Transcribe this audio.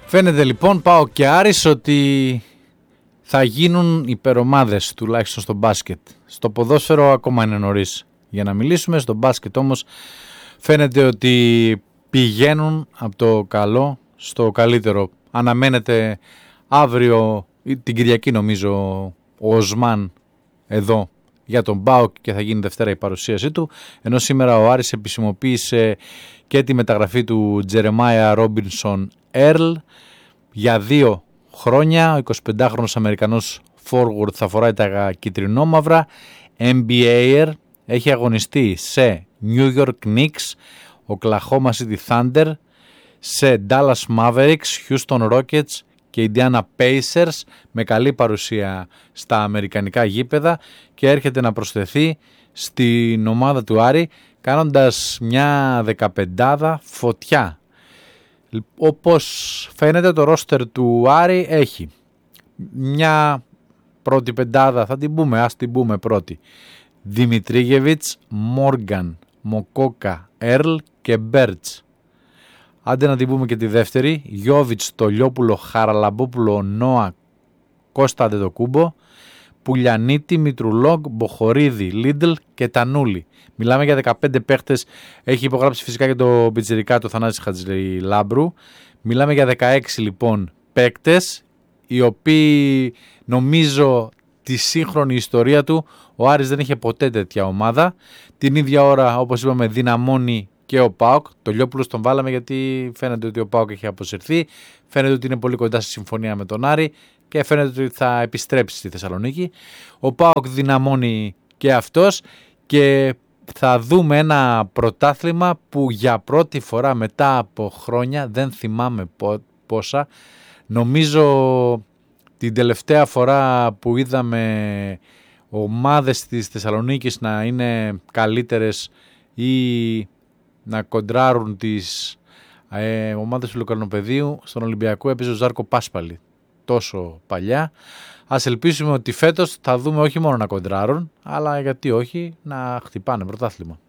Φαίνεται λοιπόν ΠΑΟΚ και Άρης ότι θα γίνουν υπερομάδες, τουλάχιστον στο μπάσκετ. Στο ποδόσφαιρο ακόμα είναι νωρίς για να μιλήσουμε. Στο μπάσκετ όμως φαίνεται ότι πηγαίνουν από το καλό στο καλύτερο. Αναμένεται αύριο, την Κυριακή νομίζω, ο Οσμάν εδώ για τον ΠΑΟΚ και θα γίνει Δευτέρα η παρουσίασή του. Ενώ σήμερα ο Άρης επισημοποίησε και τη μεταγραφή του Τζερεμάια Ρόμπινσον Έρλ για 2 χρόνια. Ο 25χρονος Αμερικανός forward θα φοράει τα κυτρινόμαυρα. NBAer, έχει αγωνιστεί σε New York Knicks, Oklahoma City Thunder, σε Dallas Mavericks, Houston Rockets και Indiana Pacers, με καλή παρουσία στα αμερικανικά γήπεδα, και έρχεται να προσθεθεί στην ομάδα του Άρη κάνοντας μια 15 φωτιά. Όπως φαίνεται το ρόστερ του Άρη έχει μια πρώτη πεντάδα, θα την πούμε, ας την πούμε πρώτη: Δημητρίγεβιτς, Μόργαν, Μοκόκα, Έρλ και Μπέρτς. Άντε να την πούμε και τη δεύτερη: Γιώβιτς, Τολιόπουλο, Χαραλαμπόπουλο, Νόα, Κώστα Αντετοκούμπο, Πουλιανίτη, Μητρουλόγκ, Μποχορίδη, Λίντλ και Τανούλη. Μιλάμε για 15 παίχτες. Έχει υπογράψει φυσικά και το πιτσιρικά του Θανάση Χατζηλάμπρου. Μιλάμε για 16 λοιπόν παίκτες, οι οποίοι νομίζω τη σύγχρονη ιστορία του ο Άρης δεν είχε ποτέ τέτοια ομάδα. Την ίδια ώρα, όπως είπαμε, δυναμώνει και ο ΠΑΟΚ. Το Λιόπουλος τον βάλαμε γιατί φαίνεται ότι ο ΠΑΟΚ έχει αποσυρθεί. Φαίνεται ότι είναι πολύ κοντά στη συμφωνία με τον Άρη και φαίνεται ότι θα επιστρέψει στη Θεσσαλονίκη. Ο ΠΑΟΚ δυναμώνει και αυτός και θα δούμε ένα πρωτάθλημα που για πρώτη φορά μετά από χρόνια, δεν θυμάμαι πόσα, νομίζω την τελευταία φορά που είδαμε ομάδες της Θεσσαλονίκης να είναι καλύτερες ή να κοντράρουν τις ομάδες του Λουκαρνοπεδίου, στον Ολυμπιακό έπαιζε ο Ζάρκο Πάσπαλη, τόσο παλιά. Ας ελπίσουμε ότι φέτος θα δούμε όχι μόνο να κοντράρουν, αλλά γιατί όχι να χτυπάνε πρωτάθλημα.